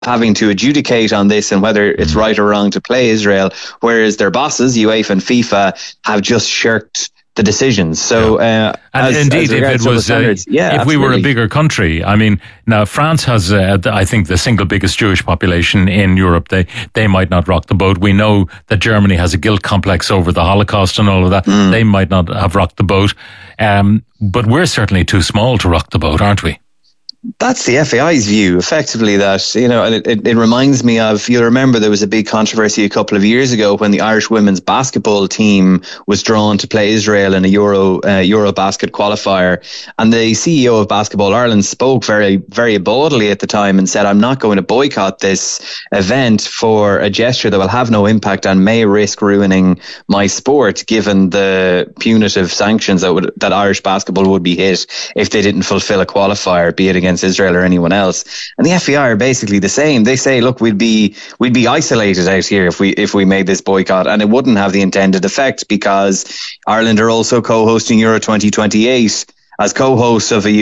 having to adjudicate on this and whether it's right or wrong to play Israel, whereas their bosses, UEFA and FIFA, have just shirked the decisions. So, and indeed, if it was, if we were a bigger country, I mean, now France has, I think, the single biggest Jewish population in Europe. They might not rock the boat. We know that Germany has a guilt complex over the Holocaust and all of that. They might not have rocked the boat. But we're certainly too small to rock the boat, aren't we? That's the FAI's view, effectively, that, you know, and it reminds me of, you'll remember there was a big controversy a couple of years ago when the Irish women's basketball team was drawn to play Israel in a Eurobasket qualifier. And the CEO of Basketball Ireland spoke very, very boldly at the time and said, I'm not going to boycott this event for a gesture that will have no impact and may risk ruining my sport, given the punitive sanctions that Irish basketball would be hit if they didn't fulfill a qualifier, be it against Israel or anyone else. And the FAI are basically the same. They say, look, we'd be isolated out here if we made this boycott, and it wouldn't have the intended effect, because Ireland are also co-hosting Euro 2028 as co-hosts of a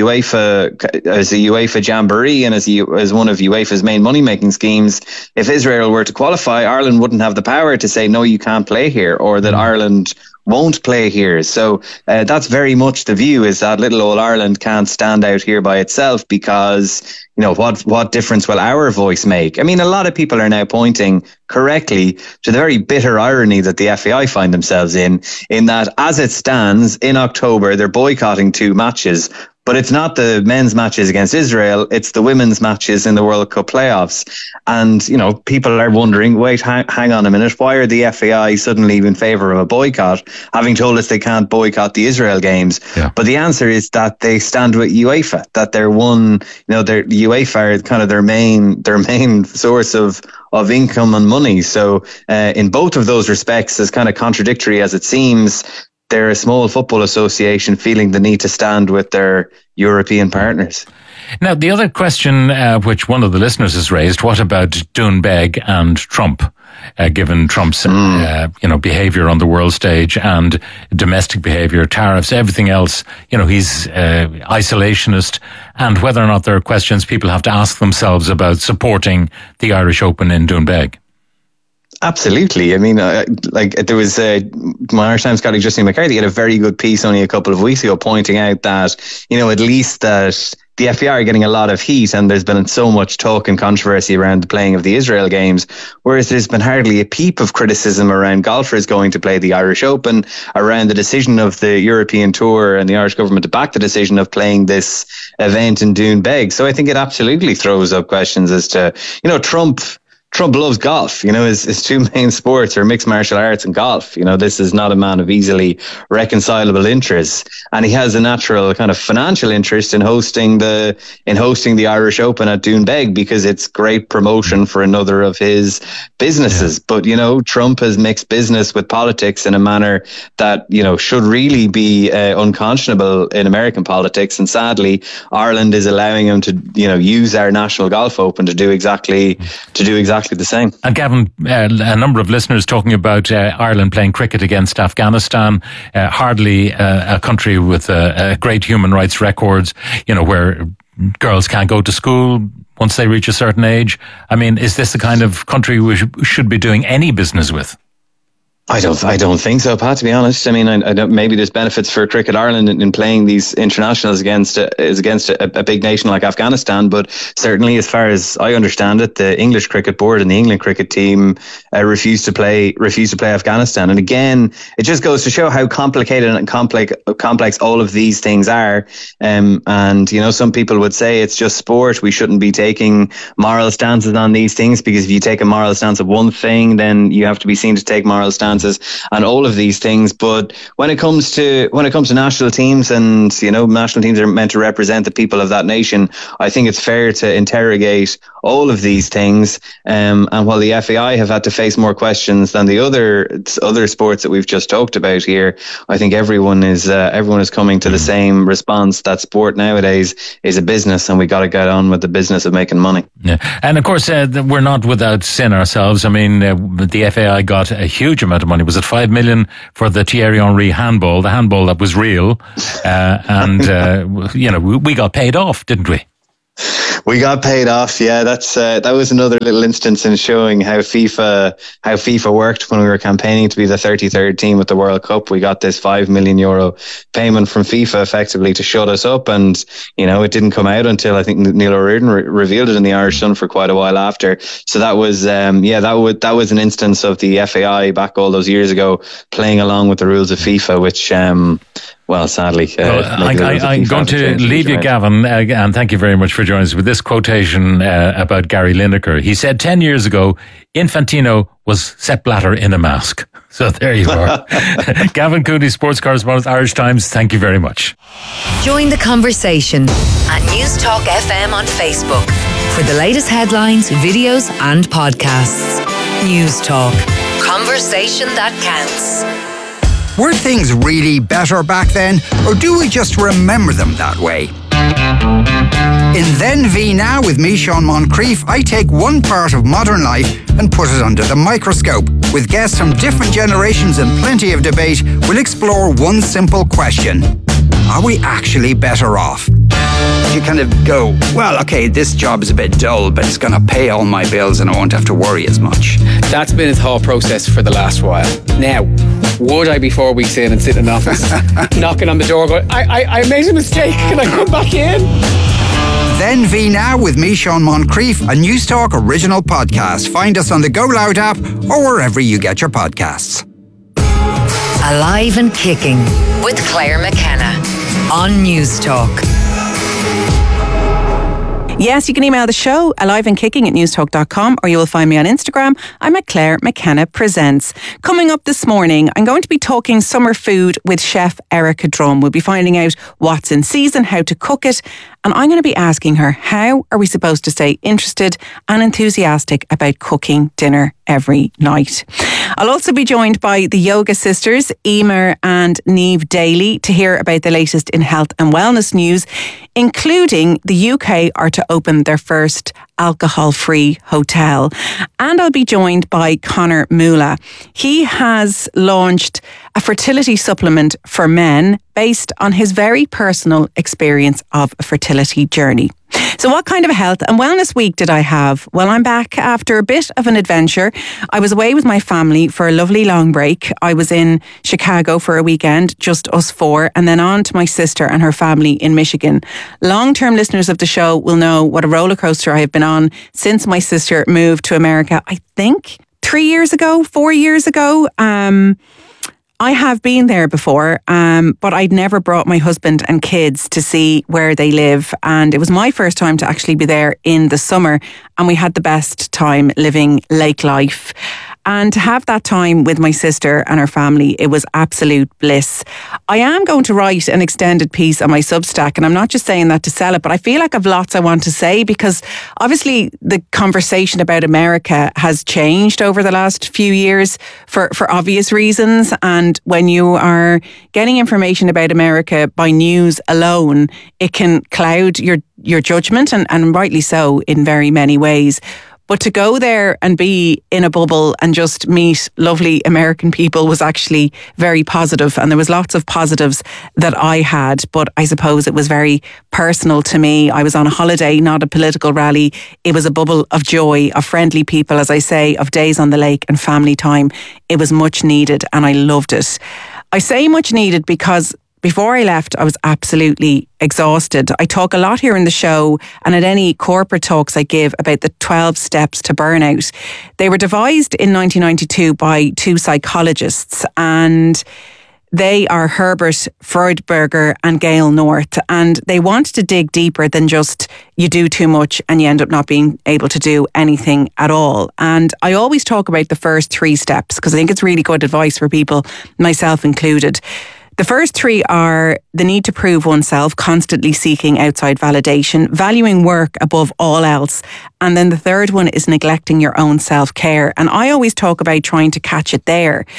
UEFA jamboree and as one of UEFA's main money-making schemes. If Israel were to qualify, Ireland wouldn't have the power to say, no, you can't play here, or that Ireland won't play here. So that's very much the view, is that little old Ireland can't stand out here by itself, because, you know, what difference will our voice make? I mean, a lot of people are now pointing correctly to the very bitter irony that the FAI find themselves in that as it stands in October, they're boycotting 2 matches. But it's not the men's matches against Israel, it's the women's matches in the World Cup playoffs. And, you know, people are wondering, wait, hang on a minute, why are the FAI suddenly in favour of a boycott, having told us they can't boycott the Israel games? Yeah. But the answer is that they stand with UEFA, that they're UEFA are kind of their main source of income and money. So in both of those respects, as kind of contradictory as it seems, they're a small football association feeling the need to stand with their European partners. Now, the other question which one of the listeners has raised, what about Doonbeg and Trump? Given Trump's behaviour on the world stage and domestic behaviour, tariffs, everything else, you know, he's isolationist, and whether or not there are questions people have to ask themselves about supporting the Irish Open in Doonbeg. Absolutely. I mean, there was my Irish Times colleague Justine McCarthy had a very good piece only a couple of weeks ago pointing out that, you know, at least that the FAI are getting a lot of heat, and there's been so much talk and controversy around the playing of the Israel games, whereas there's been hardly a peep of criticism around golfers going to play the Irish Open, around the decision of the European Tour and the Irish government to back the decision of playing this event in Doonbeg. So I think it absolutely throws up questions as to, you know, Trump loves golf. You know, his 2 main sports are mixed martial arts and golf. You know, this is not a man of easily reconcilable interests, and he has a natural kind of financial interest in hosting the Irish Open at Doonbeg, because it's great promotion for another of his businesses. Yeah. But, you know, Trump has mixed business with politics in a manner that, you know, should really be unconscionable in American politics. And sadly, Ireland is allowing him to, you know, use our National Golf Open to do exactly the same. And Gavin, a number of listeners talking about Ireland playing cricket against Afghanistan, hardly a country with great human rights records, you know, where girls can't go to school once they reach a certain age. I mean, is this the kind of country we should be doing any business with? I don't think so, Pat, to be honest. I mean, I don't, maybe there's benefits for Cricket Ireland in playing these internationals against a big nation like Afghanistan, but certainly, as far as I understand it, the English Cricket Board and the England cricket team refuse to play Afghanistan. And again, it just goes to show how complicated and complex all of these things are. And, you know, some people would say it's just sport. We shouldn't be taking moral stances on these things, because if you take a moral stance of one thing, then you have to be seen to take moral stances and all of these things. But when it comes to national teams, and, you know, national teams are meant to represent the people of that nation, I think it's fair to interrogate all of these things. And while the FAI have had to face more questions than the other sports that we've just talked about here, I think everyone is coming to the same response, that sport nowadays is a business, and we got to get on with the business of making money. Yeah. And of course, we're not without sin ourselves. I mean, the FAI got a huge amount of money. Was it 5 million for the Thierry Henry handball, the handball that was real? And you know, we got paid off, didn't we? We got paid off. Yeah, that was another little instance in showing how FIFA worked when we were campaigning to be the 33rd team at the World Cup. We got this €5 million payment from FIFA effectively to shut us up, and it didn't come out until I think Neil O'Riordan revealed it in the Irish Sun for quite a while after. So that was that was an instance of the FAI back all those years ago playing along with the rules of FIFA, which sadly. I'm going to leave you, Gavin, and thank you very much for joining us with this quotation about Gary Lineker. He said 10 years ago, Infantino was Sepp Blatter in a mask. So there you are. Gavin Cooney, sports correspondent, Irish Times, thank you very much. Join the conversation at News Talk FM on Facebook for the latest headlines, videos and podcasts. News Talk. Conversation that counts. Were things really better back then, or do we just remember them that way? In Then V Now with me, Sean Moncrief, I take one part of modern life and put it under the microscope. With guests from different generations and plenty of debate, we'll explore one simple question. Are we actually better off? You kind of go, well, okay, this job is a bit dull, but it's going to pay all my bills and I won't have to worry as much. That's been a thought process for the last while. Now, would I be 4 weeks in and sit in an office, knocking on the door going, I made a mistake, can I come back in? Then V Now with me, Sean Moncrief, a News Talk original podcast. Find us on the Go Loud app or wherever you get your podcasts. Alive and Kicking with Claire McKenna on News Talk. Yes, you can email the show, aliveandkicking@newstalk.com, or you will find me on Instagram. I'm at Claire McKenna Presents. Coming up this morning, I'm going to be talking summer food with chef Erica Drum. We'll be finding out what's in season, how to cook it, and I'm going to be asking her, how are we supposed to stay interested and enthusiastic about cooking dinner every night? I'll also be joined by the yoga sisters, Emer and Niamh Daly, to hear about the latest in health and wellness news, including the UK are to open their first alcohol-free hotel. And I'll be joined by Conor Moolah. He has launched a fertility supplement for men based on his very personal experience of a fertility journey. So what kind of a health and wellness week did I have? Well, I'm back after a bit of an adventure. I was away with my family for a lovely long break. I was in Chicago for a weekend, just us four, and then on to my sister and her family in Michigan. Long-term listeners of the show will know what a roller coaster I have been on since my sister moved to America, I think 4 years ago. I have been there before, but I'd never brought my husband and kids to see where they live. And it was my first time to actually be there in the summer. And we had the best time living lake life. And to have that time with my sister and her family, it was absolute bliss. I am going to write an extended piece on my Substack, and I'm not just saying that to sell it, but I feel like I've lots I want to say, because obviously the conversation about America has changed over the last few years for obvious reasons. And when you are getting information about America by news alone, it can cloud your judgment, and rightly so in very many ways. But to go there and be in a bubble and just meet lovely American people was actually very positive. And there was lots of positives that I had, but I suppose it was very personal to me. I was on a holiday, not a political rally. It was a bubble of joy, of friendly people, as I say, of days on the lake and family time. It was much needed and I loved it. I say much needed because before I left, I was absolutely exhausted. I talk a lot here in the show and at any corporate talks I give about the 12 steps to burnout. They were devised in 1992 by two psychologists, and they are Herbert Freudberger and Gail North, and they want to dig deeper than just you do too much and you end up not being able to do anything at all. And I always talk about the first 3 steps because I think it's really good advice for people, myself included. The first 3 are the need to prove oneself, constantly seeking outside validation, valuing work above all else. And then the third one is neglecting your own self-care. And I always talk about trying to catch it there.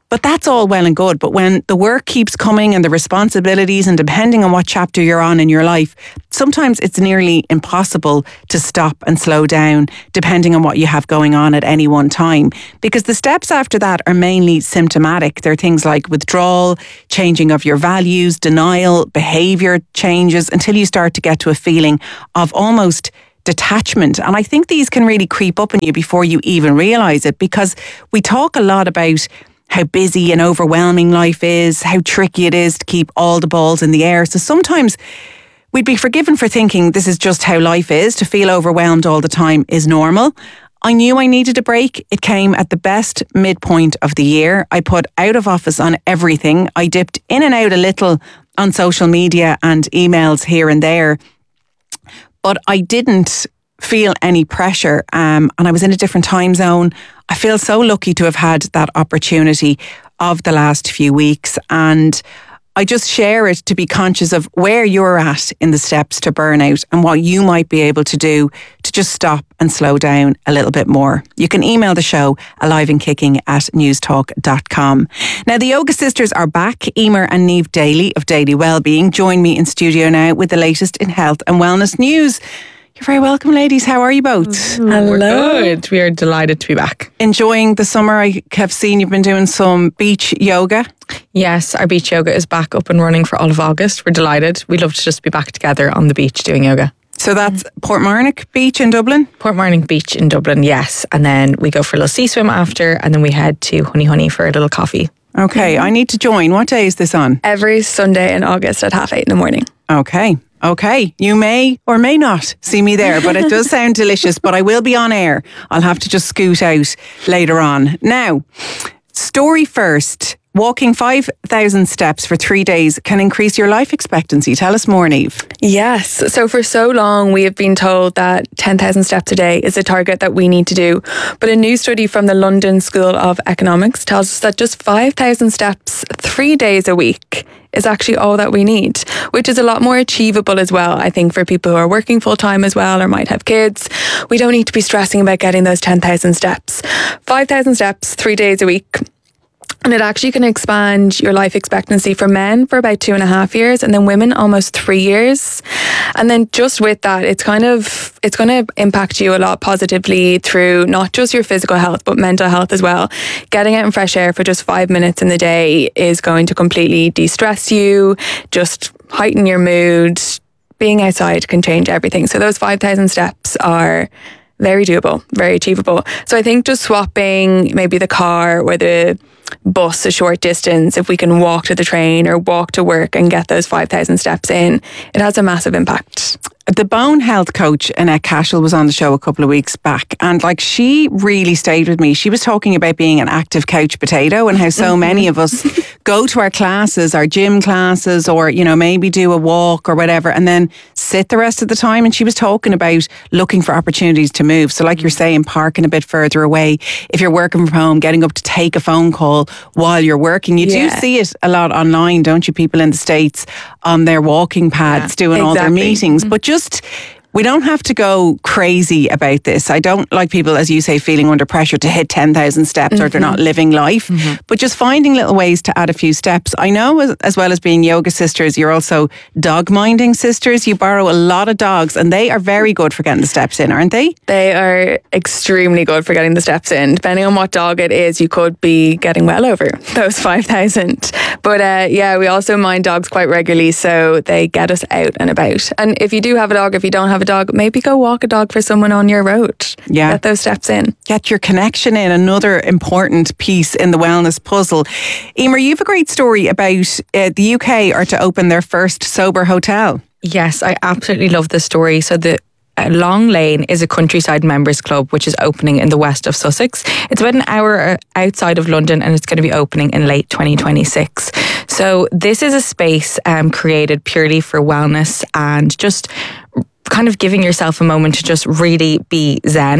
But that's all well and good. But when the work keeps coming and the responsibilities, and depending on what chapter you're on in your life, sometimes it's nearly impossible to stop and slow down depending on what you have going on at any one time. Because the steps after that are mainly symptomatic. They're things like withdrawal, changing of your values, denial, behaviour changes, until you start to get to a feeling of almost detachment. And I think these can really creep up on you before you even realise it, because we talk a lot about how busy and overwhelming life is, how tricky it is to keep all the balls in the air. So sometimes we'd be forgiven for thinking this is just how life is. To feel overwhelmed all the time is normal. I knew I needed a break. It came at the best midpoint of the year. I put out of office on everything. I dipped in and out a little on social media and emails here and there, but I didn't feel any pressure, and I was in a different time zone. I feel so lucky to have had that opportunity of the last few weeks, and I just share it to be conscious of where you're at in the steps to burnout and what you might be able to do to just stop and slow down a little bit more. You can email the show aliveandkicking@newstalk.com. Now, the Yoga Sisters are back. Emer and Niamh Daly of Daily Wellbeing join me in studio now with the latest in health and wellness news. You're very welcome, ladies. How are you both? Hello. We're good. We are delighted to be back. Enjoying the summer. I have seen you've been doing some beach yoga. Yes, our beach yoga is back up and running for all of August. We're delighted. We'd love to just be back together on the beach doing yoga. So that's Portmarnock Beach in Dublin? Portmarnock Beach in Dublin, yes. And then we go for a little sea swim after, and then we head to Honey for a little coffee. Okay, I need to join. What day is this on? Every Sunday in August at 8:30 in the morning. Okay, you may or may not see me there, but it does sound delicious, but I will be on air. I'll have to just scoot out later on. Now, story first. Walking 5,000 steps for 3 days can increase your life expectancy. Tell us more, Niamh. Yes. So for so long, we have been told that 10,000 steps a day is a target that we need to do. But a new study from the London School of Economics tells us that just 5,000 steps 3 days a week is actually all that we need, which is a lot more achievable as well, I think, for people who are working full-time as well or might have kids. We don't need to be stressing about getting those 10,000 steps. 5,000 steps 3 days a week. And it actually can expand your life expectancy for men for about 2.5 years, and then women almost 3 years. And then just with that, it's going to impact you a lot positively through not just your physical health, but mental health as well. Getting out in fresh air for just 5 minutes in the day is going to completely de-stress you, just heighten your mood. Being outside can change everything. So those 5,000 steps are very doable, very achievable. So I think just swapping maybe the car or the bus a short distance, if we can walk to the train or walk to work and get those 5,000 steps in, it has a massive impact. The bone health coach, Annette Cashel, was on the show a couple of weeks back, and she really stayed with me. She was talking about being an active couch potato and how so many of us go to our classes, our gym classes, or, maybe do a walk or whatever, and then sit the rest of the time. And she was talking about looking for opportunities to move. So like you're saying, parking a bit further away. If you're working from home, getting up to take a phone call while you're working. You do see it a lot online, don't you? People in the States on their walking pads doing all their meetings. But we don't have to go crazy about this. I don't like people, as you say, feeling under pressure to hit 10,000 steps or they're not living life, but just finding little ways to add a few steps. I know, as well as being yoga sisters, you're also dog minding sisters. You borrow a lot of dogs and they are very good for getting the steps in, aren't they? They are extremely good for getting the steps in. Depending on what dog it is, you could be getting well over those 5,000. But we also mind dogs quite regularly, so they get us out and about. And if you do have a dog, if you don't have a dog, maybe go walk a dog for someone on your road. Yeah. Get those steps in. Get your connection in, another important piece in the wellness puzzle. Emer, you have a great story about the UK are to open their first sober hotel. Yes, I absolutely love this story. So the Long Lane is a countryside members club which is opening in the west of Sussex. It's about an hour outside of London and it's going to be opening in late 2026. So this is a space created purely for wellness and just kind of giving yourself a moment to just really be zen.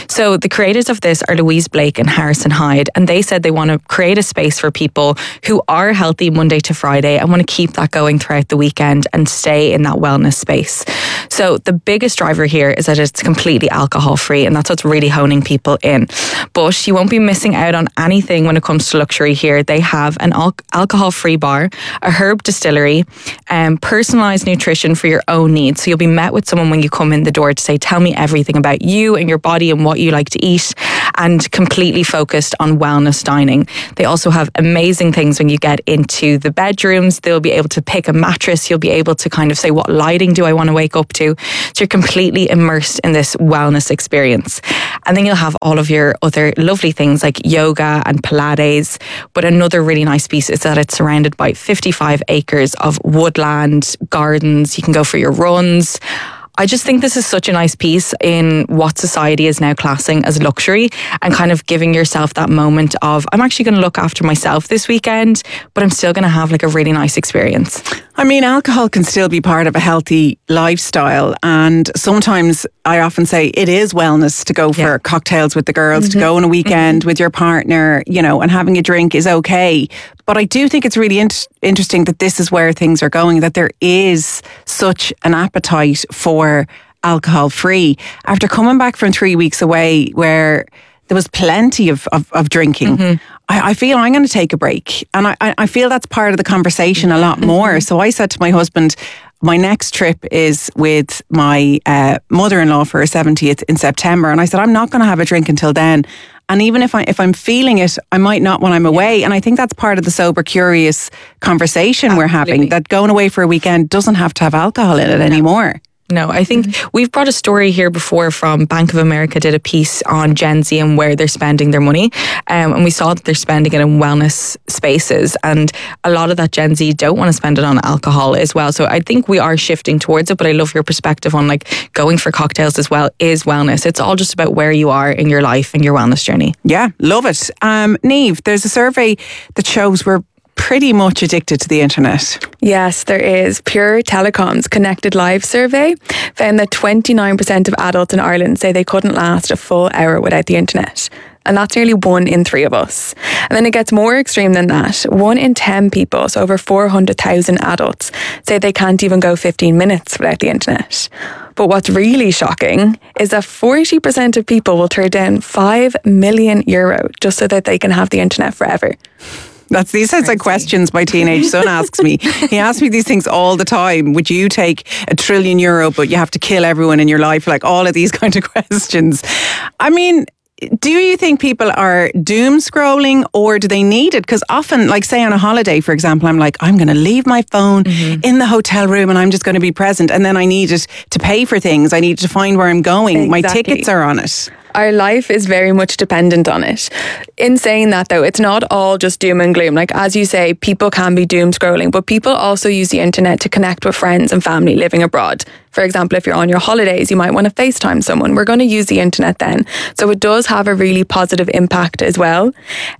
So the creators of this are Louise Blake and Harrison Hyde, and they said they want to create a space for people who are healthy Monday to Friday and want to keep that going throughout the weekend and stay in that wellness space. So the biggest driver here is that it's completely alcohol free, and that's what's really honing people in. But you won't be missing out on anything when it comes to luxury here. They have an alcohol free bar, a herb distillery, personalised nutrition for your own needs. So you'll be met with someone when you come in the door to say, tell me everything about you and your body and what you like to eat, and completely focused on wellness dining. They also have amazing things when you get into the bedrooms. They'll be able to pick a mattress. You'll be able to kind of say, what lighting do I want to wake up to? So you're completely immersed in this wellness experience. And then you'll have all of your other lovely things like yoga and Pilates. But another really nice piece is that it's surrounded by 55 acres of woodland, gardens. You can go for your runs. I just think this is such a nice piece in what society is now classing as luxury, and kind of giving yourself that moment of, I'm actually going to look after myself this weekend, but I'm still going to have like a really nice experience. I mean, alcohol can still be part of a healthy lifestyle, and sometimes I often say it is wellness to go for cocktails with the girls, to go on a weekend with your partner, you know, and having a drink is okay. But I do think it's really interesting that this is where things are going, that there is such an appetite for alcohol free. After coming back from 3 weeks away where there was plenty of drinking, I feel I'm going to take a break. And I feel that's part of the conversation a lot more. So I said to my husband, my next trip is with my mother-in-law for her 70th in September. And I said, I'm not going to have a drink until then. And even if I'm feeling it, I might not when I'm away. And I think that's part of the sober curious conversation we're having, that going away for a weekend doesn't have to have alcohol in it anymore. No, I think we've brought a story here before from Bank of America did a piece on Gen Z and where they're spending their money. And we saw that they're spending it in wellness spaces. And a lot of that Gen Z don't want to spend it on alcohol as well. So I think we are shifting towards it. But I love your perspective on like going for cocktails as well is wellness. It's all just about where you are in your life and your wellness journey. Yeah, love it. Niamh, there's a survey that shows we're pretty much addicted to the internet. Yes, there is. Pure Telecom's Connected Live survey found that 29% of adults in Ireland say they couldn't last a full hour without the internet. And that's nearly 1 in 3 of us. And then it gets more extreme than that. 1 in 10 people, so over 400,000 adults, say they can't even go 15 minutes without the internet. But what's really shocking is that 40% of people will turn down €5 million just so that they can have the internet forever. That's these sorts of questions my teenage son asks me. He asks me these things all the time. Would you take €1 trillion, but you have to kill everyone in your life? Like all of these kind of questions. I mean, do you think people are doom scrolling, or do they need it? Because often, like say on a holiday, for example, I'm like, I'm going to leave my phone in the hotel room and I'm just going to be present. And then I need it to pay for things. I need to find where I'm going. Exactly. My tickets are on it. Our life is very much dependent on it. In saying that though, it's not all just doom and gloom. Like as you say, people can be doom scrolling, but people also use the internet to connect with friends and family living abroad. For example, if you're on your holidays, you might want to FaceTime someone. We're going to use the internet then. So it does have a really positive impact as well.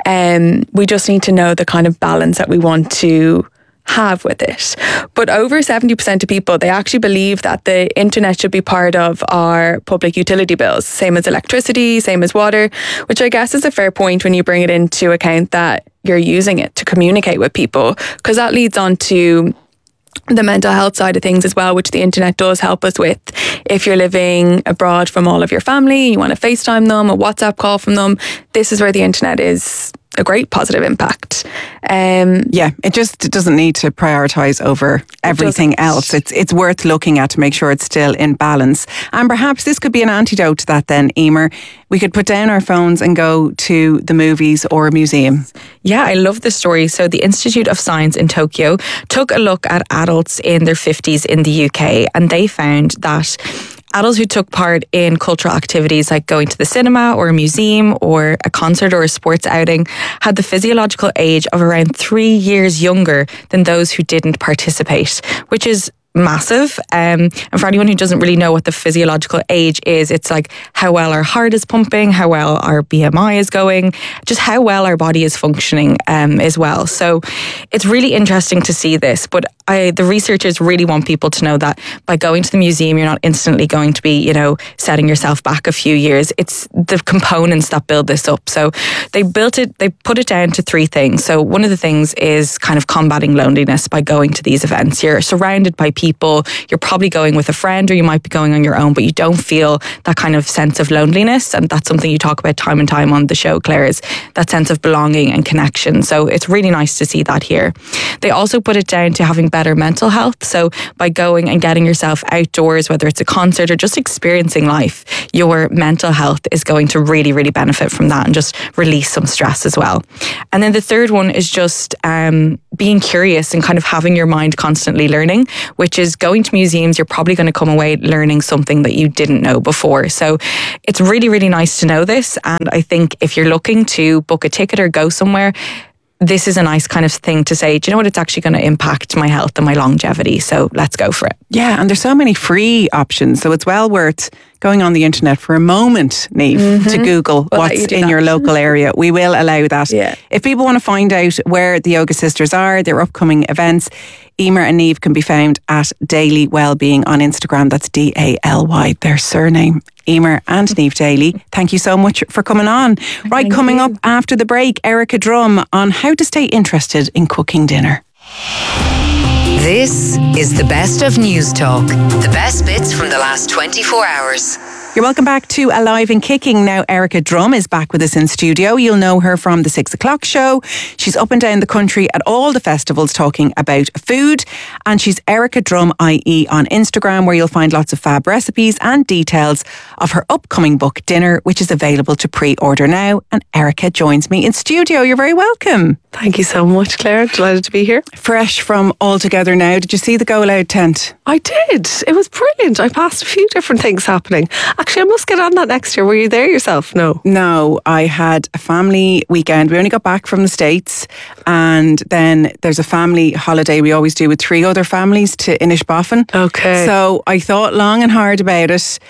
We just need to know the kind of balance that we want to have with it. But over 70% of people, they actually believe that the internet should be part of our public utility bills, same as electricity, same as water, which I guess is a fair point when you bring it into account that you're using it to communicate with people, because that leads on to the mental health side of things as well, which the internet does help us with. If you're living abroad from all of your family, you want to FaceTime them, a WhatsApp call from them, this is where the internet is a great positive impact. It doesn't need to prioritise over everything else. It's worth looking at to make sure it's still in balance. And perhaps this could be an antidote to that then, Emer. We could put down our phones and go to the movies or a museum. Yeah, I love this story. So the Institute of Science in Tokyo took a look at adults in their 50s in the UK, and they found that adults who took part in cultural activities like going to the cinema or a museum or a concert or a sports outing had the physiological age of around 3 years younger than those who didn't participate, which is massive. And for anyone who doesn't really know what the physiological age is, it's like how well our heart is pumping, how well our BMI is going, just how well our body is functioning as well. So it's really interesting to see this. But the researchers really want people to know that by going to the museum, you're not instantly going to be, setting yourself back a few years. It's the components that build this up. So they put it down to 3 things. So one of the things is kind of combating loneliness by going to these events. You're surrounded by people, you're probably going with a friend or you might be going on your own, but you don't feel that kind of sense of loneliness. And that's something you talk about time and time on the show, Claire, is that sense of belonging and connection. So it's really nice to see that here. They also put it down to having better mental health. So by going and getting yourself outdoors, whether it's a concert or just experiencing life, your mental health is going to really, really benefit from that and just release some stress as well. And then the third one is just being curious and kind of having your mind constantly learning, which is going to museums. You're probably going to come away learning something that you didn't know before. So it's really, really nice to know this. And I think if you're looking to book a ticket or go somewhere, this is a nice kind of thing to say, do you know what, it's actually going to impact my health and my longevity. So let's go for it. Yeah, and there's so many free options. So it's well worth going on the internet for a moment, Niamh, to Google what's in your local area. We will allow that. Yeah. If people want to find out where the Yoga Sisters are, their upcoming events, Emer and Niamh can be found at Daily Wellbeing on Instagram. That's DALY, their surname. Emer and Niamh Daly, thank you so much for coming on. Right, coming up after the break, Erica Drum on how to stay interested in cooking dinner. This is the best of News Talk. The best bits from the last 24 hours. You're welcome back to Alive and Kicking. Now Erica Drum is back with us in studio. You'll know her from the 6 o'clock show. She's up and down the country at all the festivals talking about food. And she's Erica Drum IE on Instagram, where you'll find lots of fab recipes and details of her upcoming book Dinner, which is available to pre-order now. And Erica joins me in studio. You're very welcome. Thank you so much, Claire. Delighted to be here. Fresh from All Together Now. Did you see the Go Loud tent? I did. It was brilliant. I passed a few different things happening. Actually, I must get on that next year. Were you there yourself? No, I had a family weekend. We only got back from the States, and then there's a family holiday we always do with 3 other families to Inishbofin. Okay. So I thought long and hard about it.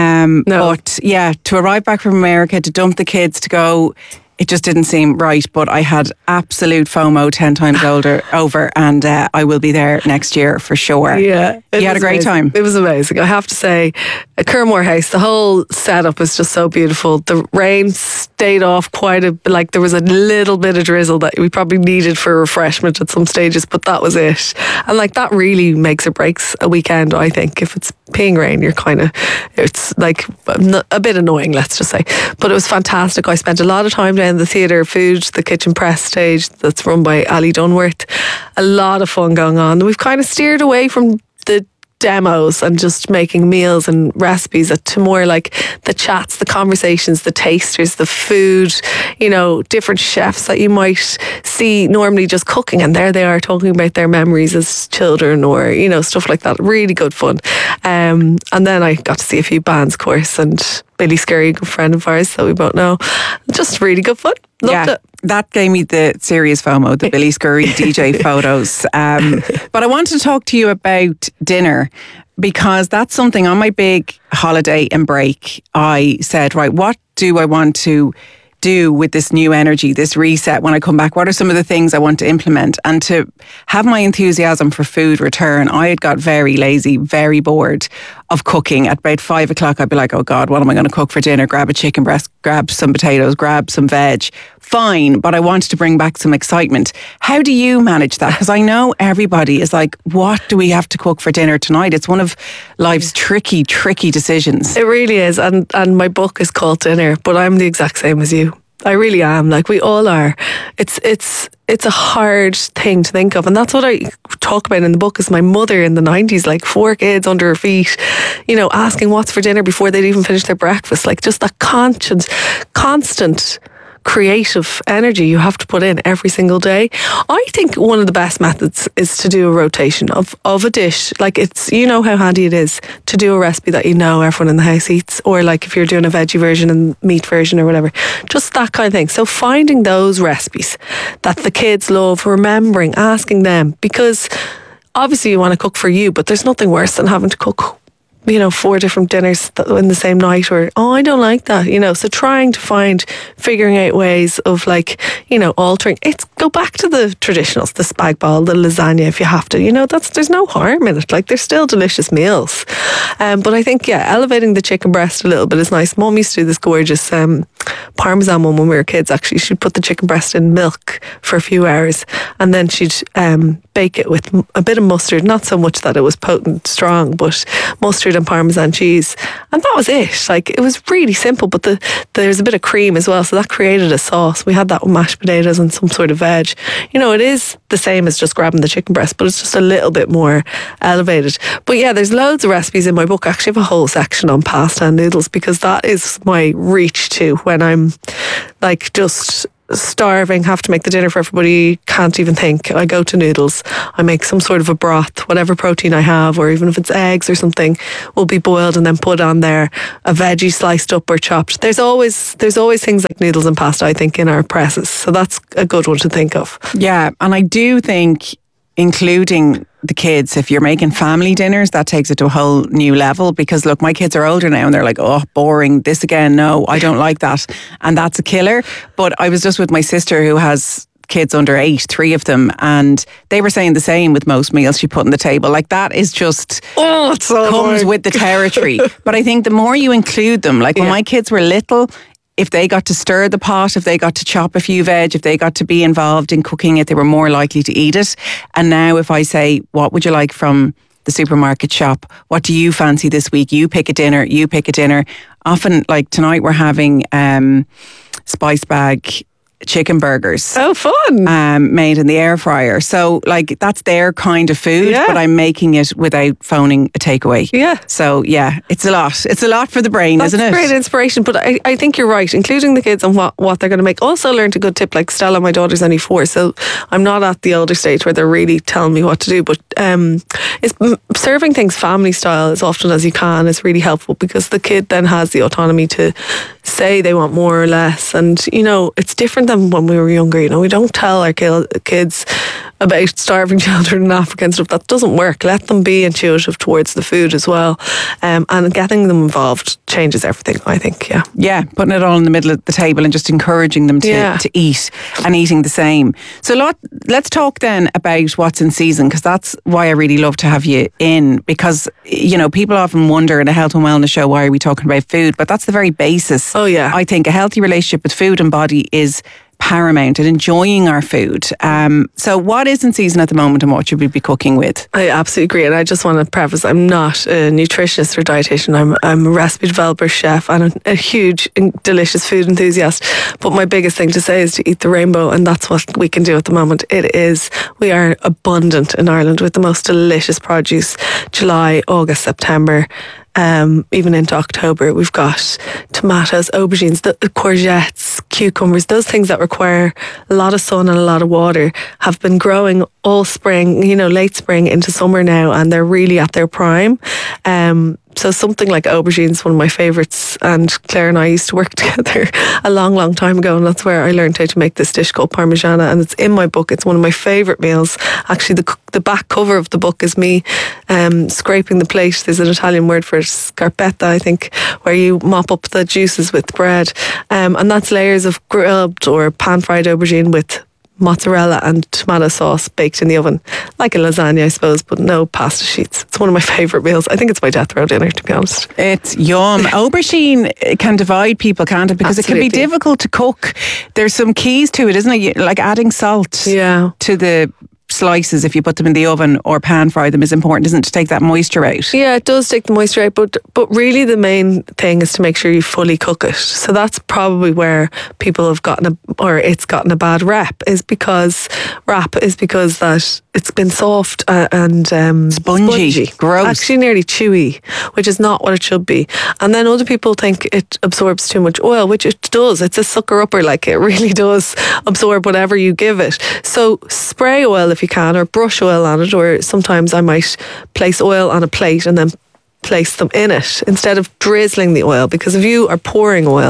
But yeah, to arrive back from America, to dump the kids, to go, it just didn't seem right. But I had absolute FOMO 10 times over, and I will be there next year for sure. Yeah. You had a great time. It was amazing. I have to say, Curramore House, the whole setup was just so beautiful. The rain stayed off there was a little bit of drizzle that we probably needed for refreshment at some stages, but that was it. And that really makes or breaks a weekend, I think. If it's peeing rain, it's a bit annoying, let's just say. But it was fantastic. I spent a lot of time down in the theatre food, the kitchen press stage that's run by Ali Dunworth. A lot of fun going on. We've kind of steered away from the demos and just making meals and recipes to more like the chats, the conversations, the tasters, the food, different chefs that you might see normally just cooking, and there they are talking about their memories as children or stuff like that. Really good fun. And then I got to see a few bands, of course, and Billy Scurry, a good friend of ours that we both know. Just really good fun. Loved it. That gave me the serious FOMO, the Billy Scurry DJ photos. But I wanted to talk to you about dinner, because that's something on my big holiday and break. I said, right, what do I want to do with this new energy, this reset when I come back? What are some of the things I want to implement? And to have my enthusiasm for food return, I had got very lazy, very bored of cooking. At about 5 o'clock, I'd be like, oh God, what am I going to cook for dinner? Grab a chicken breast, grab some potatoes, grab some veg. Fine, but I wanted to bring back some excitement. How do you manage that? Because I know everybody is like, what do we have to cook for dinner tonight? It's one of life's tricky decisions. It really is. And my book is called Dinner, but I'm the exact same as you. I really am. We all are. It's a hard thing to think of. And that's what I talk about in the book, is my mother in the 90s, 4 kids under her feet, asking what's for dinner before they'd even finish their breakfast. Just that constant creative energy you have to put in every single day. I think one of the best methods is to do a rotation of a dish. It's, how handy it is to do a recipe that everyone in the house eats, or if you're doing a veggie version and meat version or whatever, just that kind of thing. So finding those recipes that the kids love, remembering, asking them, because obviously you want to cook for you, but there's nothing worse than having to cook 4 different dinners in the same night, or, I don't like that, so figuring out ways of altering, go back to the traditionals, the spag bol, the lasagna if you have to, there's no harm in it, they're still delicious meals. But I think, elevating the chicken breast a little bit is nice. Mum used to do this gorgeous parmesan one when we were kids, actually. She'd put the chicken breast in milk for a few hours, and then she'd bake it with a bit of mustard, not so much that it was potent, strong, but mustard and Parmesan cheese, and that was it. It was really simple, but there's a bit of cream as well, so that created a sauce. We had that with mashed potatoes and some sort of veg. It is the same as just grabbing the chicken breast, but it's just a little bit more elevated. But there's loads of recipes in my book. I actually have a whole section on pasta and noodles, because that is my reach to when I'm just starving, have to make the dinner for everybody, can't even think. I go to noodles. I make some sort of a broth, whatever protein I have, or even if it's eggs or something, will be boiled and then put on there, a veggie sliced up or chopped. There's always things like noodles and pasta, I think, in our presses. So that's a good one to think of. Yeah, and I do think including the kids, if you're making family dinners, that takes it to a whole new level, because look, my kids are older now and they're like, oh, boring, this again, no, I don't like that, and that's a killer. But I was just with my sister who has kids under 8, 3 of them, and they were saying the same with most meals she put on the table. That is just it's so comes with the territory. But I think the more you include them, when my kids were little, if they got to stir the pot, if they got to chop a few veg, if they got to be involved in cooking it, they were more likely to eat it. And now if I say, what would you like from the supermarket shop? What do you fancy this week? You pick a dinner, Often, tonight we're having spice bag chicken burgers. Oh, fun. Made in the air fryer. So that's their kind of food, but I'm making it without phoning a takeaway. Yeah. So it's a lot. It's a lot for the brain, isn't it? That's great inspiration. But I think you're right, including the kids and what they're going to make. Also learned a good tip, Stella, my daughter's only 4, so I'm not at the older stage where they're really telling me what to do. But it's serving things family style as often as you can is really helpful, because the kid then has the autonomy to say they want more or less. And, it's different than when we were younger. We don't tell our kids about starving children in Africa and stuff. That doesn't work. Let them be intuitive towards the food as well. And getting them involved changes everything, I think. Yeah, putting it all in the middle of the table and just encouraging them to eat and eating the same. So let's talk then about what's in season, because that's why I really love to have you in, because people often wonder in a health and wellness show, why are we talking about food? But that's the very basis. Oh yeah. I think a healthy relationship with food and body is paramount, and enjoying our food. So what is in season at the moment, and what should we be cooking with? I absolutely agree, and I just want to preface, I'm not a nutritionist or dietitian. I'm a recipe developer, chef, and a huge delicious food enthusiast. But my biggest thing to say is to eat the rainbow, and that's what we can do at the moment. We are abundant in Ireland with the most delicious produce. July, August, September, even into October, we've got tomatoes, aubergines, the courgettes, cucumbers, those things that require a lot of sun and a lot of water have been growing all spring, late spring into summer now, and they're really at their prime. So something like aubergines, one of my favourites, and Claire and I used to work together a long, long time ago, and that's where I learned how to make this dish called parmigiana, and it's in my book. It's one of my favourite meals. Actually, the back cover of the book is me scraping the plate. There's an Italian word for it, scarpetta, I think, where you mop up the juices with bread, and that's layers of grilled or pan-fried aubergine with mozzarella and tomato sauce baked in the oven, like a lasagna, I suppose, but no pasta sheets. It's one of my favourite meals. I think it's my death row dinner, to be honest. It's yum. Aubergine can divide people, can't it? Because Absolutely. It can be difficult to cook. There's some keys to it, isn't it? Like adding salt to the slices if you put them in the oven or pan fry them is important, isn't it, to take that moisture out? Yeah, it does take the moisture out, but really the main thing is to make sure you fully cook it. So that's probably where people have gotten a bad rap, is because that it's been soft and spongy, gross, actually nearly chewy, which is not what it should be. And then other people think it absorbs too much oil, which it does. It's a sucker upper, it really does absorb whatever you give it. So spray oil if you can, or brush oil on it, or sometimes I might place oil on a plate and then place them in it instead of drizzling the oil, because if you are pouring oil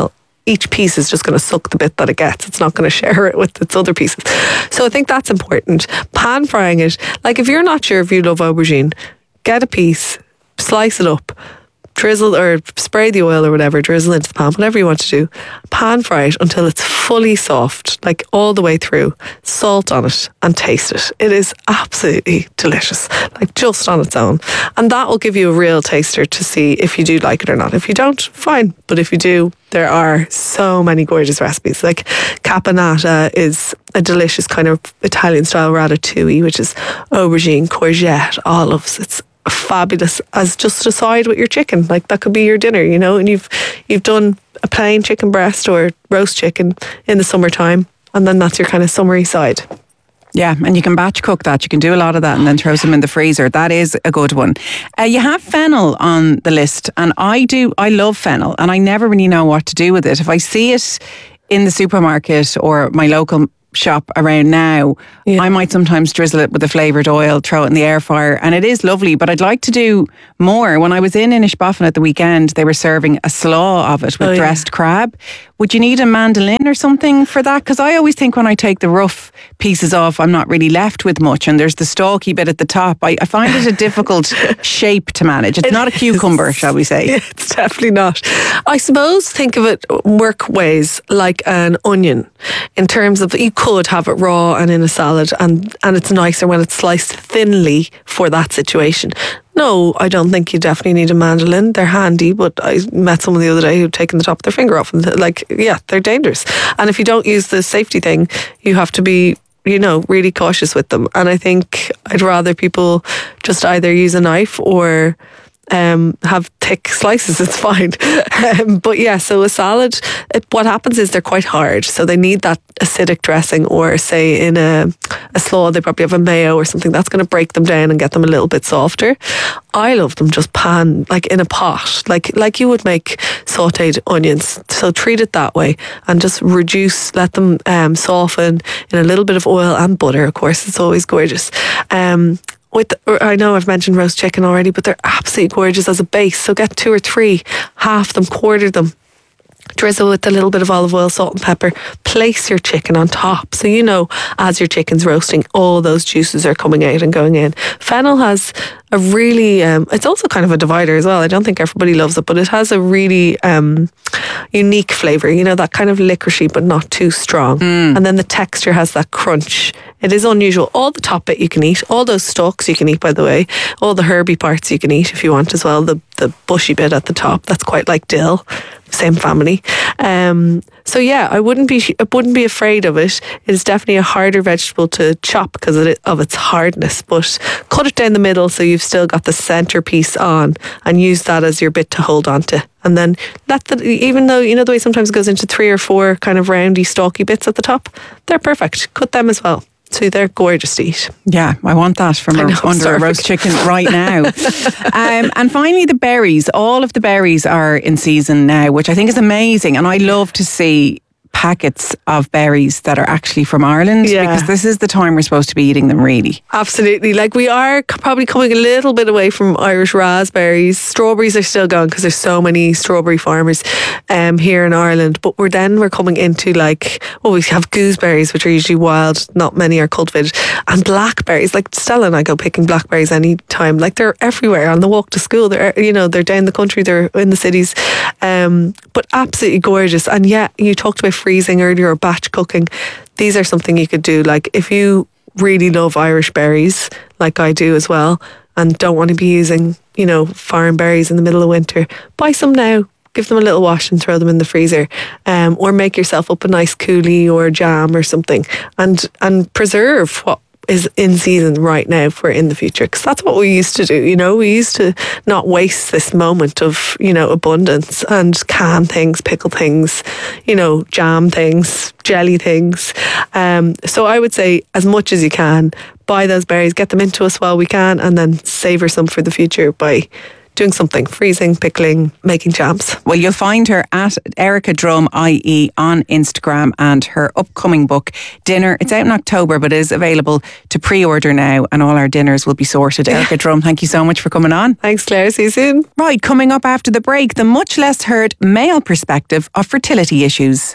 each piece is just going to suck the bit that it gets. It's not going to share it with its other pieces. So I think that's important. Pan frying it, like if you're not sure if you love aubergine, get a piece, slice it up, drizzle or spray the oil or whatever, drizzle into the pan, whatever you want to do. Pan fry it until it's fully soft, like all the way through. Salt on it and taste it. It is absolutely delicious, like just on its own. And that will give you a real taster to see if you do like it or not. If you don't, fine. But if you do, there are so many gorgeous recipes. Like caponata is a delicious kind of Italian style ratatouille, which is aubergine, courgette, olives. It's fabulous as just a side with your chicken. Like that could be your dinner, you know, and you've done a plain chicken breast or roast chicken in the summertime, and then that's your kind of summery side. Yeah, and you can batch cook that. You can do a lot of that and then throw some in the freezer. That is a good one. You have fennel on the list, and I love fennel, and I never really know what to do with it. If I see it in the supermarket or my local shop around now, I might sometimes drizzle it with a flavoured oil, throw it in the air fryer, and it is lovely, but I'd like to do more. When I was in Inishbofin at the weekend, they were serving a slaw of it with dressed crab. Would you need a mandolin or something for that? Because I always think when I take the rough pieces off, I'm not really left with much, and there's the stalky bit at the top. I find it a difficult shape to manage. It's not a cucumber, shall we say. It's definitely not. I suppose think of it work ways like an onion, in terms of you could have it raw and in a salad, and it's nicer when it's sliced thinly for that situation. No, I don't think you definitely need a mandolin. They're handy, but I met someone the other day who'd taken the top of their finger off, and they're dangerous. And if you don't use the safety thing, you have to be, you know, really cautious with them. And I think I'd rather people just either use a knife or have thick slices. It's fine. But yeah, so a salad, what happens is they're quite hard, so they need that acidic dressing, or say in a slaw they probably have a mayo or something that's going to break them down and get them a little bit softer. I love them just pan, like in a pot, like you would make sautéed onions. So treat it that way and just reduce, let them soften in a little bit of oil and butter, of course. It's always gorgeous. I know I've mentioned roast chicken already, but they're absolutely gorgeous as a base. So get 2 or 3, half them, quarter them, drizzle with a little bit of olive oil, salt and pepper, place your chicken on top. So you know, as your chicken's roasting, all those juices are coming out and going in. Fennel has a really, it's also kind of a divider as well. I don't think everybody loves it, but it has a really unique flavour, you know, that kind of licoricey but not too strong. And then the texture has that crunch. It is unusual. All the top bit you can eat, all those stalks you can eat, by the way, all the herby parts you can eat if you want as well, the bushy bit at the top, that's quite like dill, same family. So yeah, I wouldn't be afraid of it. It is definitely a harder vegetable to chop because of its hardness, but cut it down the middle so you've still got the centerpiece on, and use that as your bit to hold on to. And then even though, you know, the way sometimes it goes into 3 or 4 kind of roundy, stalky bits at the top, they're perfect. Cut them as well. So they're gorgeous to eat. Yeah, I want that from under a roast chicken right now. And finally, the berries. All of the berries are in season now, which I think is amazing. And I love to see packets of berries that are actually from Ireland, because this is the time we're supposed to be eating them, really. Absolutely. Like, we are probably coming a little bit away from Irish raspberries. Strawberries are still going because there's so many strawberry farmers here in Ireland, but we're coming into we have gooseberries, which are usually wild, not many are cultivated, and blackberries. Like, Stella and I go picking blackberries any time. Like, they're everywhere on the walk to school. They're down the country, they're in the cities, but absolutely gorgeous. And yeah, you talked about freezing earlier or batch cooking. These are something you could do. Like, if you really love Irish berries, like I do as well, and don't want to be using, foreign berries in the middle of winter, buy some now, give them a little wash and throw them in the freezer, or make yourself up a nice coulis or jam or something, and preserve what is in season right now for in the future, because that's what we used to do. We used to not waste this moment of abundance and can things, pickle things, jam things, jelly things. So I would say, as much as you can, buy those berries, get them into us while we can, and then savour some for the future by doing something, freezing, pickling, making jams. Well, you'll find her at Erica Drum IE on Instagram, and her upcoming book, Dinner, it's out in October, but is available to pre-order now, and all our dinners will be sorted. Erica Drum, thank you so much for coming on. Thanks, Claire. See you soon. Right, coming up after the break, the much less heard male perspective of fertility issues.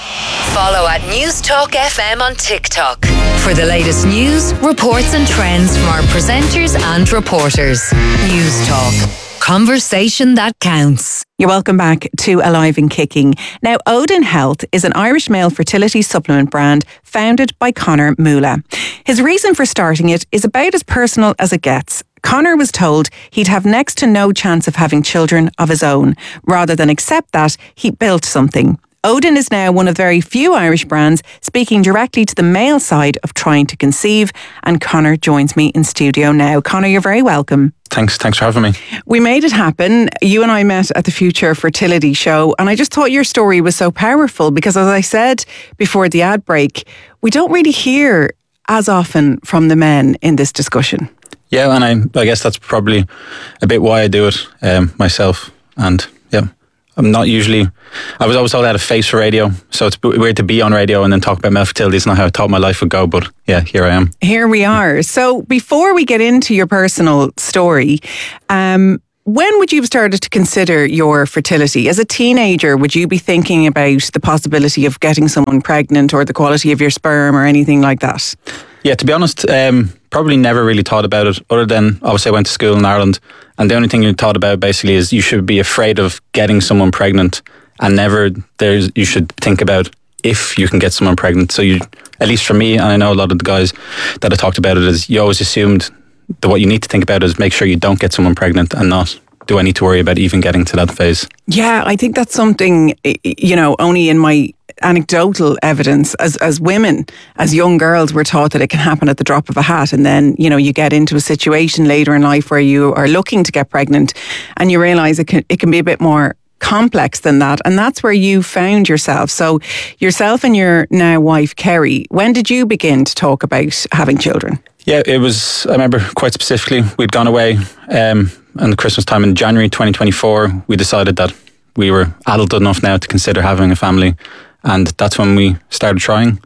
Follow at News Talk FM on TikTok for the latest news, reports and trends from our presenters and reporters. News Talk. Conversation that counts. You're welcome back to Alive and Kicking. Now, Odin Health is an Irish male fertility supplement brand founded by Conor Moolah. His reason for starting it is about as personal as it gets. Conor was told he'd have next to no chance of having children of his own. Rather than accept that, he built something. Odin is now one of very few Irish brands speaking directly to the male side of trying to conceive, and Conor joins me in studio now. Conor, you're very welcome. Thanks for having me. We made it happen. You and I met at the Future Fertility Show, and I just thought your story was so powerful because, as I said before the ad break, we don't really hear as often from the men in this discussion. Yeah, and I guess that's probably a bit why I do it myself. And yeah, I'm not usually, I was always told I had a face for radio, so it's weird to be on radio and then talk about male fertility. It's not how I thought my life would go, but yeah, here I am. Here we are. So before we get into your personal story, when would you have started to consider your fertility? As a teenager, would you be thinking about the possibility of getting someone pregnant or the quality of your sperm or anything like that? Yeah, to be honest, probably never really thought about it, other than obviously I went to school in Ireland, and the only thing you thought about basically is you should be afraid of getting someone pregnant, and never you should think about if you can get someone pregnant. So you, at least for me, and I know a lot of the guys that have talked about it, is you always assumed that what you need to think about is make sure you don't get someone pregnant, and not do I need to worry about even getting to that phase. Yeah, I think that's something, only in my anecdotal evidence as women, as young girls, we're taught that it can happen at the drop of a hat, and then you get into a situation later in life where you are looking to get pregnant and you realise it can be a bit more complex than that, and that's where you found yourself. So yourself and your now wife Kerry, when did you begin to talk about having children? Yeah, it was, I remember quite specifically, we'd gone away and the Christmas time in January 2024, we decided that we were adult enough now to consider having a family. And that's when we started trying.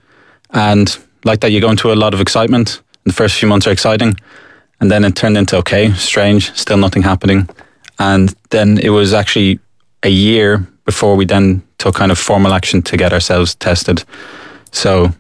And like that, you go into a lot of excitement. The first few months are exciting. And then it turned into, okay, strange, still nothing happening. And then it was actually a year before we then took kind of formal action to get ourselves tested. So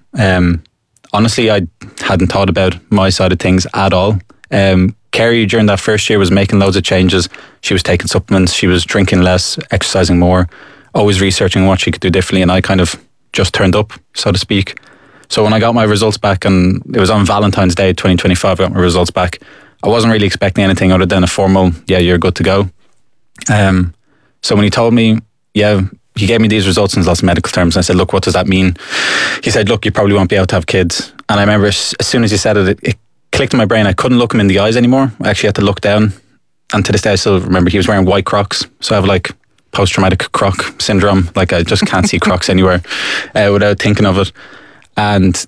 honestly, I hadn't thought about my side of things at all. Kerry, during that first year, was making loads of changes. She was taking supplements, she was drinking less, exercising more, always researching what she could do differently, and I kind of just turned up, so to speak. So when I got my results back, and it was on Valentine's Day 2025, I got my results back, I wasn't really expecting anything other than a formal, yeah, you're good to go. So when he told me, yeah, he gave me these results in lots of medical terms, and I said, look, what does that mean? He said, look, you probably won't be able to have kids. And I remember as soon as he said it, it clicked in my brain. I couldn't look him in the eyes anymore. I actually had to look down. And to this day, I still remember he was wearing white Crocs. So I have like post-traumatic Croc syndrome. Like I just can't see Crocs anywhere without thinking of it. And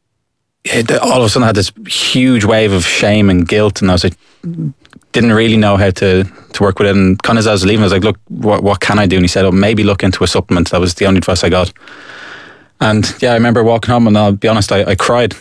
all of a sudden I had this huge wave of shame and guilt. And I was like, didn't really know how to work with it. And kind of as I was leaving, I was like, look, what can I do? And he said, oh, maybe look into a supplement. That was the only advice I got. And yeah, I remember walking home, and I'll be honest, I cried.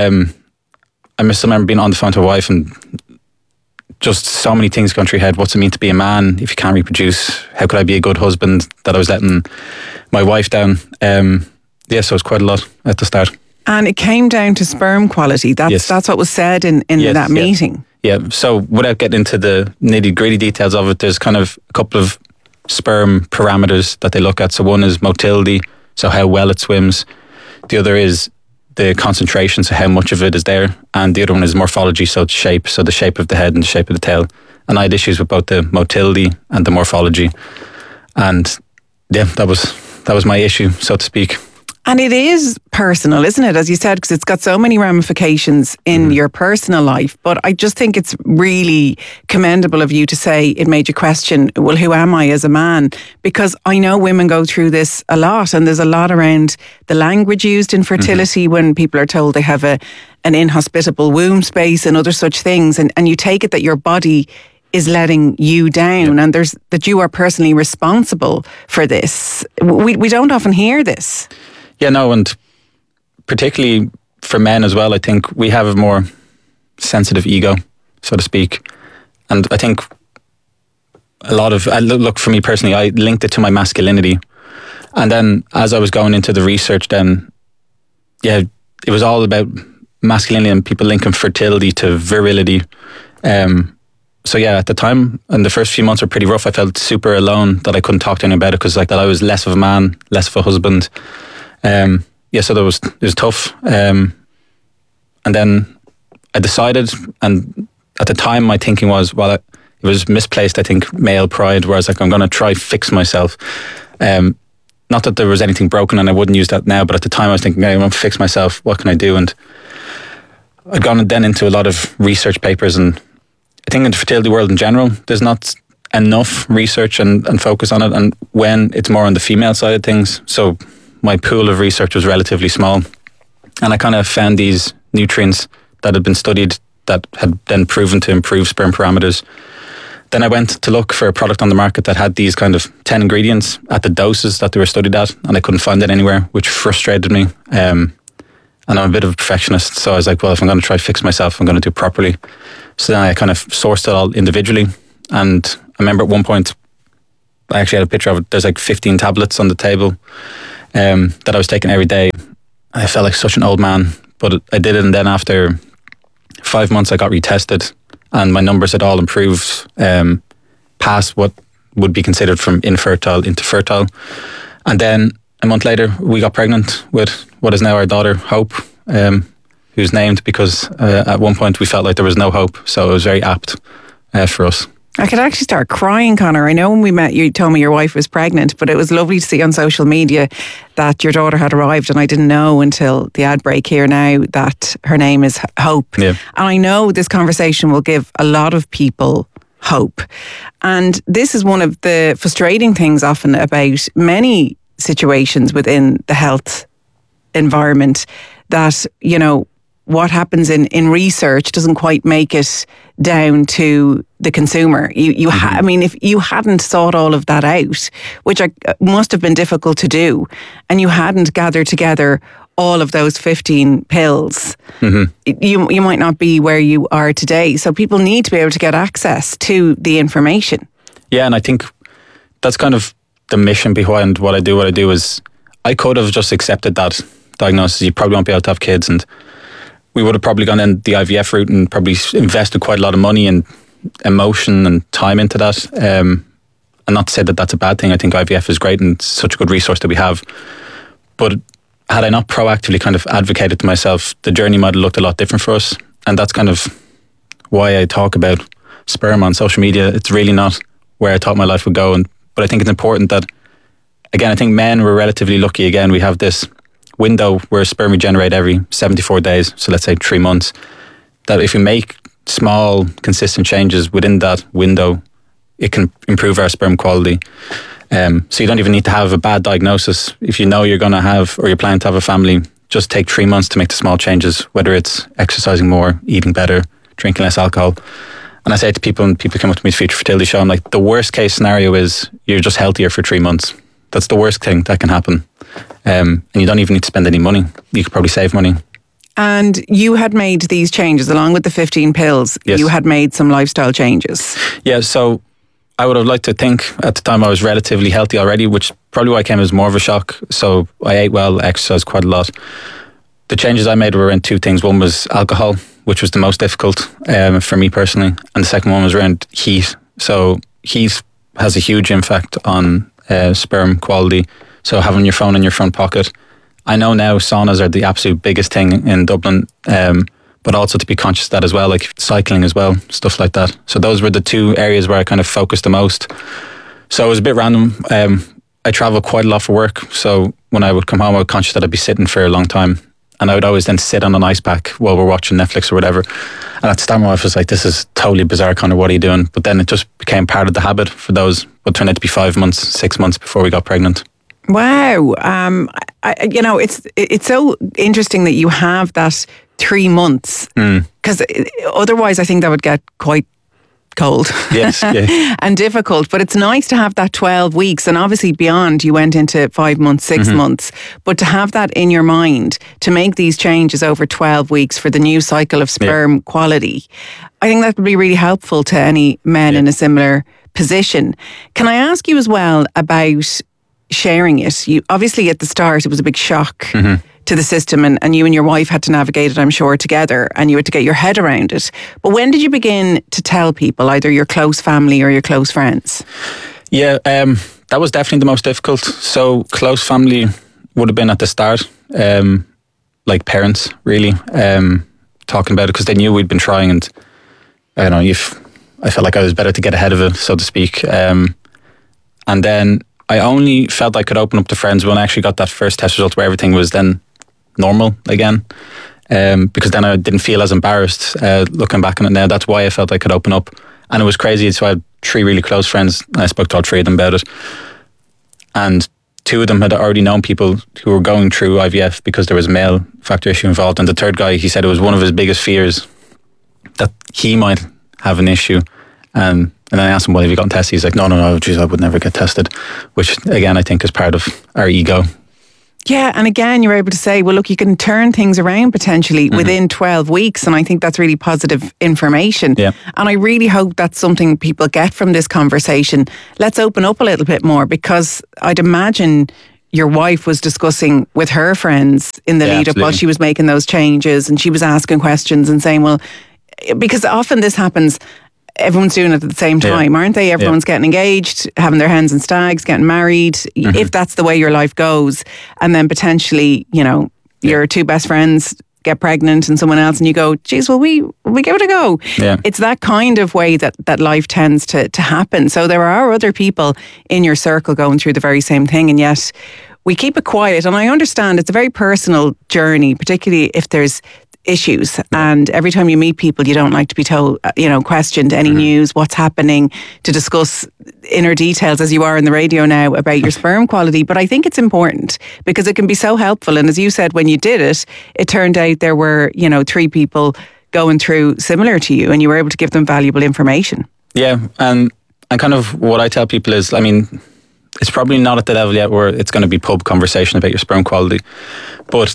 I still remember being on the phone to my wife, and just so many things going through your head. What's it mean to be a man if you can't reproduce? How could I be a good husband? That I was letting my wife down. Yeah, so it was quite a lot at the start. And it came down to sperm quality. That's what was said in that meeting. Yeah, so without getting into the nitty-gritty details of it, there's kind of a couple of sperm parameters that they look at. So one is motility, so how well it swims. The other is the concentration, so how much of it is there. And the other one is morphology, so it's shape, so the shape of the head and the shape of the tail. And I had issues with both the motility and the morphology. And yeah, that was my issue, so to speak. And it is personal, isn't it? As you said, because it's got so many ramifications in your personal life. But I just think it's really commendable of you to say it made you question, well, who am I as a man? Because I know women go through this a lot, and there's a lot around the language used in fertility when people are told they have an inhospitable womb space and other such things. And you take it that your body is letting you down, and that you are personally responsible for this. We don't often hear this. Yeah, no, and particularly for men as well, I think we have a more sensitive ego, so to speak. And I think look, for me personally, I linked it to my masculinity. And then as I was going into the research then, yeah, it was all about masculinity and people linking fertility to virility. So yeah, at the time, and the first few months were pretty rough. I felt super alone that I couldn't talk to anyone about it because like that I was less of a man, less of a husband. Yeah, so it was tough. And then I decided, and at the time my thinking was, well, it was misplaced, I think, male pride, where I was like, I'm going to try fix myself. Not that there was anything broken and I wouldn't use that now, but at the time I was thinking, I want to fix myself, what can I do? And I'd gone then into a lot of research papers, and I think in the fertility world in general, there's not enough research and focus on it, and when it's more on the female side of things. So my pool of research was relatively small, and I kind of found these nutrients that had been studied that had then proven to improve sperm parameters. Then I went to look for a product on the market that had these kind of 10 ingredients at the doses that they were studied at, and I couldn't find it anywhere, which frustrated me. And I'm a bit of a perfectionist, so I was like, well, if I'm going to try to fix myself, I'm going to do it properly. So then I kind of sourced it all individually. And I remember at one point, I actually had a picture of it. There's like 15 tablets on the table that I was taking every day. I felt like such an old man, but I did it. And then after 5 months, I got retested, and my numbers had all improved past what would be considered from infertile into fertile. And then a month later, we got pregnant with what is now our daughter, Hope, who's named because at one point we felt like there was no hope. So it was very apt for us. I could actually start crying, Conor. I know when we met, you told me your wife was pregnant, but it was lovely to see on social media that your daughter had arrived, and I didn't know until the ad break here now that her name is Hope. Yeah. And I know this conversation will give a lot of people hope. And this is one of the frustrating things often about many situations within the health environment, that, you know, what happens in research doesn't quite make it down to the consumer. I mean, if you hadn't sought all of that out, which must have been difficult to do, and you hadn't gathered together all of those 15 pills, you might not be where you are today. So people need to be able to get access to the information. Yeah, and I think that's kind of the mission behind what I do is I could have just accepted that diagnosis. You probably won't be able to have kids, and we would have probably gone in the IVF route and probably invested quite a lot of money and emotion and time into that. And not to say that that's a bad thing. I think IVF is great and it's such a good resource that we have. But had I not proactively kind of advocated to myself, the journey might have looked a lot different for us. And that's kind of why I talk about sperm on social media. It's really not where I thought my life would go. But I think it's important that, again, I think men were relatively lucky. Again, we have this window where sperm regenerate every 74 days, so let's say 3 months, that if we make small, consistent changes within that window, it can improve our sperm quality. So you don't even need to have a bad diagnosis. If you know you're going to have, or you're planning to have a family, just take 3 months to make the small changes, whether it's exercising more, eating better, drinking less alcohol. And I say to people, and people come up to me to Future Fertility Show, I'm like, the worst case scenario is you're just healthier for 3 months. That's the worst thing that can happen. And you don't even need to spend any money. You could probably save money. And you had made these changes along with the 15 pills. Yes. You had made some lifestyle changes. Yeah, so I would have liked to think at the time I was relatively healthy already, which probably why I came as more of a shock. So I ate well, exercised quite a lot. The changes I made were around two things. One was alcohol, which was the most difficult for me personally. And the second one was around heat. So heat has a huge impact on sperm quality. So having your phone in your front pocket. I know now saunas are the absolute biggest thing in Dublin, but also to be conscious of that as well, like cycling as well, stuff like that. So those were the two areas where I kind of focused the most. So it was a bit random. I travel quite a lot for work. So when I would come home, I was conscious that I'd be sitting for a long time. And I would always then sit on an ice pack while we're watching Netflix or whatever. And at the start, my wife was like, this is totally bizarre, Conor, what are you doing? But then it just became part of the habit for those, what turned out to be 5 months, 6 months before we got pregnant. Wow. It's so interesting that you have that 3 months, because otherwise I think that would get quite cold. Yes, yeah. And difficult, but it's nice to have that 12 weeks, and obviously beyond, you went into 5 months, 6 months, but to have that in your mind, to make these changes over 12 weeks for the new cycle of sperm quality, I think that would be really helpful to any men in a similar position. Can I ask you as well about sharing it? You obviously at the start, it was a big shock to the system, and you and your wife had to navigate it, I'm sure, together, and you had to get your head around it. But when did you begin to tell people, either your close family or your close friends? Yeah, that was definitely the most difficult. So close family would have been at the start, like parents, really, talking about it, because they knew we'd been trying, and I don't know, I felt like I was better to get ahead of it, so to speak. And then I only felt I could open up to friends when I actually got that first test result where everything was then normal again. Because then I didn't feel as embarrassed looking back on it now. That's why I felt I could open up. And it was crazy. So I had 3 really close friends, and I spoke to all 3 of them about it. And 2 of them had already known people who were going through IVF because there was a male factor issue involved. And the third guy, he said it was one of his biggest fears that he might have an issue. And then I asked him, well, have you gotten tested? He's like, no, geez, I would never get tested. Which, again, I think is part of our ego. Yeah, and again, you're able to say, well, look, you can turn things around potentially within 12 weeks. And I think that's really positive information. Yeah. And I really hope that's something people get from this conversation. Let's open up a little bit more, because I'd imagine your wife was discussing with her friends in the lead up while she was making those changes, and she was asking questions and saying, well, because often this happens, everyone's doing it at the same time, aren't they? Everyone's getting engaged, having their hens and stags, getting married, if that's the way your life goes. And then potentially, you know, your 2 best friends get pregnant and someone else, and you go, geez, well, we give it a go. Yeah. It's that kind of way that life tends to happen. So there are other people in your circle going through the very same thing, and yet we keep it quiet. And I understand it's a very personal journey, particularly if there's issues, and every time you meet people, you don't like to be told, questioned any news, what's happening, to discuss inner details as you are in the radio now about your sperm quality. But I think it's important because it can be so helpful. And as you said, when you did it, it turned out there were 3 people going through similar to you, and you were able to give them valuable information. Yeah, and kind of what I tell people is, I mean, it's probably not at the level yet where it's going to be pub conversation about your sperm quality, but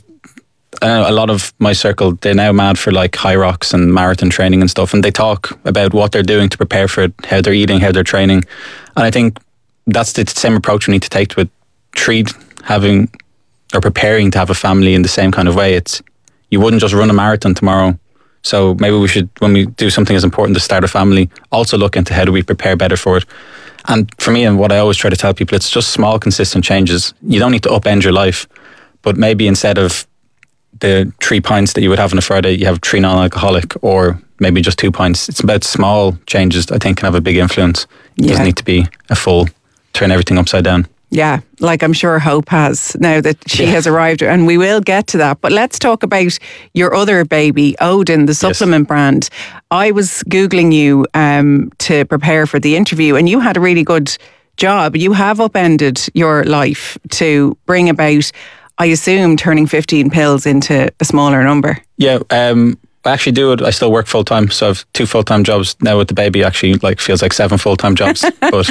I know a lot of my circle, they're now mad for like high rocks and marathon training and stuff, and they talk about what they're doing to prepare for it, how they're eating, how they're training. And I think that's the same approach we need to take to it. Treat having or preparing to have a family in the same kind of way. It's, you wouldn't just run a marathon tomorrow. So maybe we should, when we do something as important to start a family, also look into how do we prepare better for it. And for me, and what I always try to tell people, it's just small, consistent changes. You don't need to upend your life, but maybe instead of the 3 pints that you would have on a Friday, you have 3 non-alcoholic, or maybe just 2 pints. It's about small changes I think can have a big influence. It doesn't need to be a full turn everything upside down. Yeah, like I'm sure Hope has now that she has arrived, and we will get to that. But let's talk about your other baby, Odin, the supplement brand. I was Googling you to prepare for the interview, and you had a really good job. You have upended your life to bring about, I assume, turning 15 pills into a smaller number. Yeah, I actually do it. I still work full time, so I have 2 full time jobs now. With the baby, actually, like feels like 7 full time jobs. But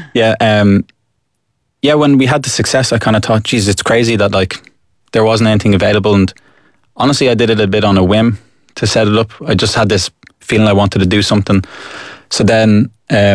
when we had the success, I kind of thought, geez, it's crazy that like there wasn't anything available. And honestly, I did it a bit on a whim to set it up. I just had this feeling I wanted to do something. So then,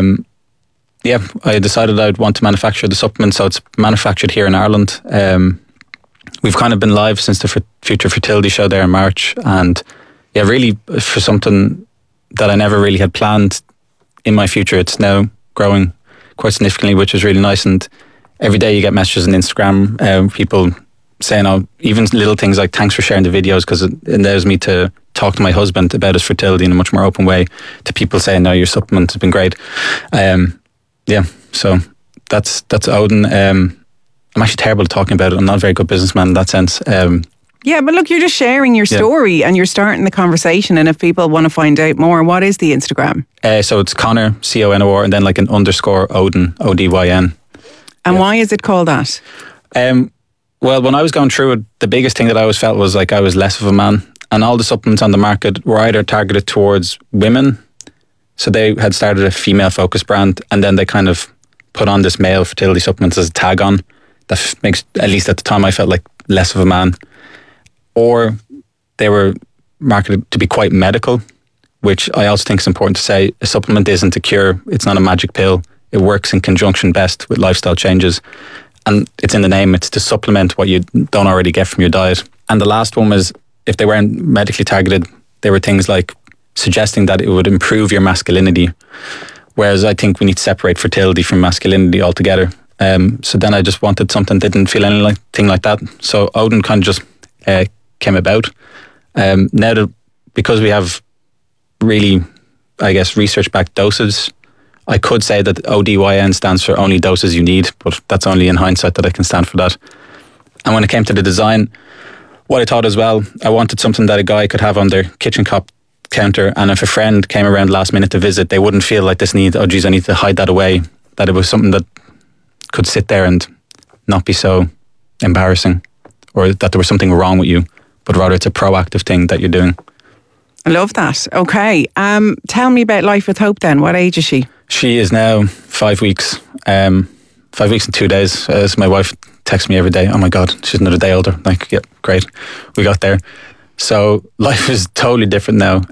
I decided I'd want to manufacture the supplement. So it's manufactured here in Ireland. We've kind of been live since the Future Fertility Show there in March, and really for something that I never really had planned in my future, it's now growing quite significantly, which is really nice. And every day you get messages on Instagram, people saying, even little things like, thanks for sharing the videos, because it allows me to talk to my husband about his fertility in a much more open way, to people saying, no, your supplement has been great. So that's Odin. I'm actually terrible at talking about it. I'm not a very good businessman in that sense. Yeah, but look, you're just sharing your story and you're starting the conversation. And if people want to find out more, what is the Instagram? So it's Conor, CONOR, and then like an underscore Odin, ODYN. And why is it called that? Well, when I was going through it, the biggest thing that I always felt was like I was less of a man. And all the supplements on the market were either targeted towards women. So they had started a female-focused brand, and then they kind of put on this male fertility supplements as a tag on that makes, at least at the time, I felt like less of a man. Or they were marketed to be quite medical, which I also think is important to say. A supplement isn't a cure. It's not a magic pill. It works in conjunction best with lifestyle changes. And it's in the name. It's to supplement what you don't already get from your diet. And the last one was, if they weren't medically targeted, they were things like suggesting that it would improve your masculinity. Whereas I think we need to separate fertility from masculinity altogether. So then I just wanted something that didn't feel anything like that. So Odin kind of just came about. Now that, because we have really, I guess, research-backed doses, I could say that ODYN stands for only doses you need, but that's only in hindsight that I can stand for that. And when it came to the design, what I thought as well, I wanted something that a guy could have on their kitchen counter, and if a friend came around last minute to visit, they wouldn't feel like this need, oh geez, I need to hide that away, that it was something that could sit there and not be so embarrassing, or that there was something wrong with you, but rather it's a proactive thing that you're doing. I love that. Okay. Tell me about Life with Hope then. What age is she? She is now 5 weeks. 5 weeks and 2 days. As my wife texts me every day, oh my God, she's another day older. Like, yeah, great. We got there. So life is totally different now.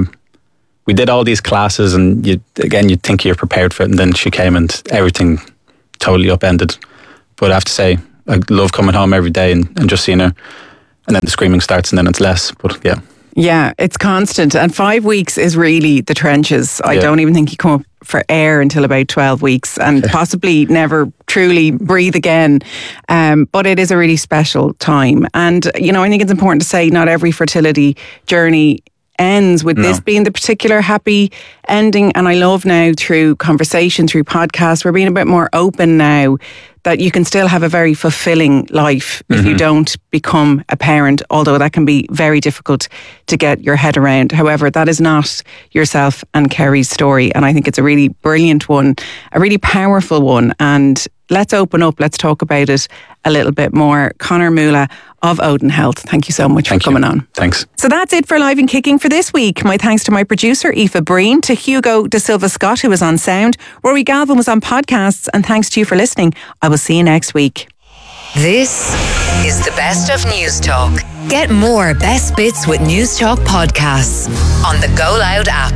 We did all these classes, and you'd think you're prepared for it. And then she came and everything totally upended. But I have to say, I love coming home every day and just seeing her. And then the screaming starts, and then it's less. But yeah. Yeah, it's constant. And 5 weeks is really the trenches. I don't even think you come up for air until about 12 weeks and possibly never truly breathe again. But it is a really special time. And, you know, I think it's important to say not every fertility journey ends with this being the particular happy ending. And I love now, through conversation, through podcasts, we're being a bit more open now that you can still have a very fulfilling life if you don't become a parent, although that can be very difficult to get your head around. However, that is not yourself and Kerry's story. And I think it's a really brilliant one, a really powerful one. And let's open up, let's talk about it a little bit more. Conor Moola of Odin Health, thank you so much for coming on. Thanks. So that's it for Live and Kicking for this week. My thanks to my producer, Aoife Breen, to Hugo De Silva Scott, who was on sound, Rory Galvin was on podcasts, and thanks to you for listening. I will see you next week. This is the best of News Talk. Get more best bits with News Talk podcasts on the Go Loud app.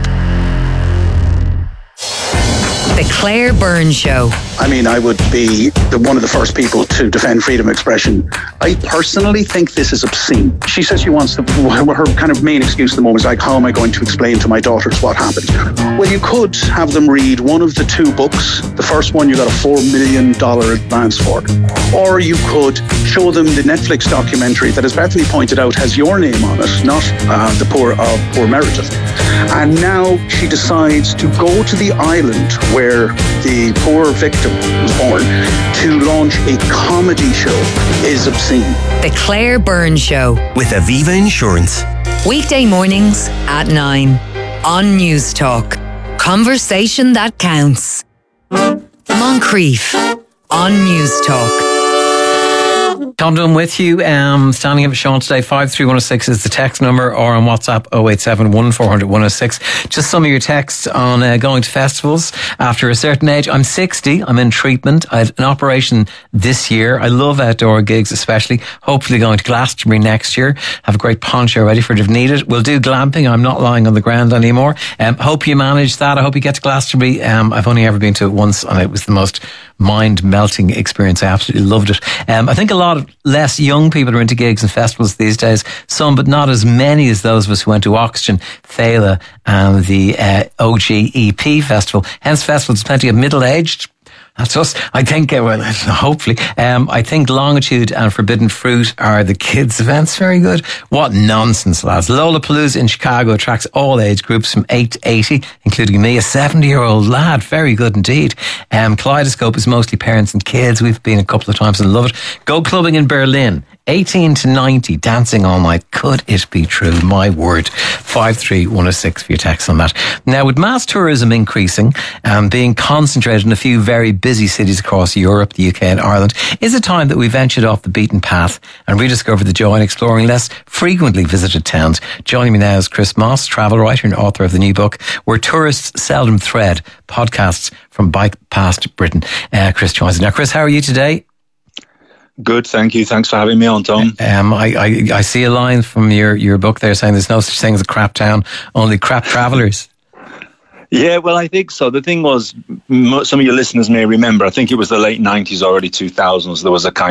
The Claire Byrne Show. I mean, I would be one of the first people to defend freedom of expression. I personally think this is obscene. She says she wants to, her kind of main excuse at the moment is like, how am I going to explain to my daughters what happened? Well, you could have them read one of the two books. The first one you got a $4 million advance for. Or you could show them the Netflix documentary that, as Bethany pointed out, has your name on it, not the poor Meredith. And now she decides to go to the island where the poor victim was born to launch a comedy show is obscene. The Claire Byrne Show with Aviva Insurance. Weekday mornings at 9 on News Talk. Conversation that counts. Moncrief on News Talk. Tom Dunn with you, standing up at Sean today. 53106 is the text number, or on WhatsApp 087 1400 106. Just some of your texts on going to festivals after a certain age. I'm 60, I'm in treatment. I had an operation this year. I love outdoor gigs, especially. Hopefully going to Glastonbury next year. Have a great poncho ready for it if needed. We'll do glamping. I'm not lying on the ground anymore. Hope you manage that. I hope you get to Glastonbury. I've only ever been to it once, and it was the most mind-melting experience. I absolutely loved it. I think a lot of less young people are into gigs and festivals these days. Some, but not as many as those of us who went to Oxygen, Fela and the OGEP festival. Hence festivals, plenty of middle-aged. That's us. I think, hopefully. I think Longitude and Forbidden Fruit are the kids' events. Very good. What nonsense, lads. Lollapalooza in Chicago attracts all age groups from 8 to 80, including me, a 70-year-old lad. Very good indeed. Kaleidoscope is mostly parents and kids. We've been a couple of times and love it. Go clubbing in Berlin 18 to 90, dancing all night. Could it be true? My word. 53106 for your text on that. Now, with mass tourism increasing and being concentrated in a few very busy cities across Europe, the UK and Ireland, is it time that we ventured off the beaten path and rediscovered the joy in exploring less frequently visited towns? Joining me now is Chris Moss, travel writer and author of the new book, Where Tourists Seldom Thread, Podcasts from Bike Past Britain. Chris joins us now. Chris, how are you today? Good, thank you. Thanks for having me on, Tom. I see a line from your book there saying there's no such thing as a crap town, only crap travellers. Yeah, well, I think so. The thing was, some of your listeners may remember, I think it was the late 90s, early 2000s, there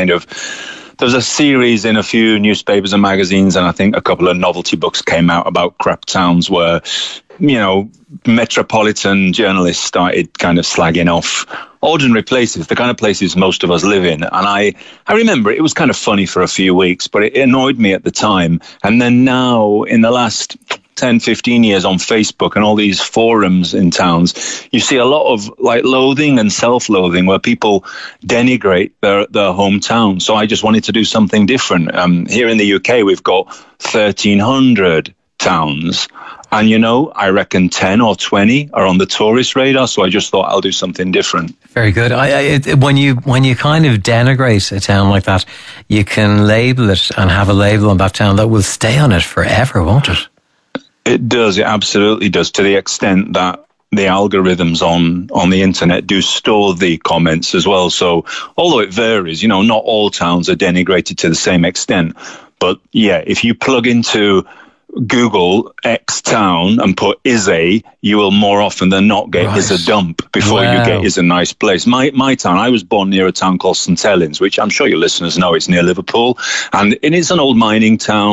was a series in a few newspapers and magazines, and I think a couple of novelty books came out about crap towns where, you know, metropolitan journalists started kind of slagging off ordinary places, the kind of places most of us live in. And I remember it was kind of funny for a few weeks, but it annoyed me at the time. And then now, in the last 10, 15 years on Facebook and all these forums in towns, you see a lot of like loathing and self-loathing where people denigrate their hometown. So I just wanted to do something different. Here in the UK, we've got 1,300 towns. And, you know, I reckon 10 or 20 are on the tourist radar. So I just thought I'll do something different. Very good. When you kind of denigrate a town like that, you can label it and have a label on that town that will stay on it forever, won't it? It does. It absolutely does, to the extent that the algorithms on the internet do store the comments as well. So although it varies, you know, not all towns are denigrated to the same extent. But yeah, if you plug into Google X town and put is a, you will more often than not get is a dump before you get is a nice place. My town, I was born near a town called St Helens, which I'm sure your listeners know, it's near Liverpool, and it's an old mining town.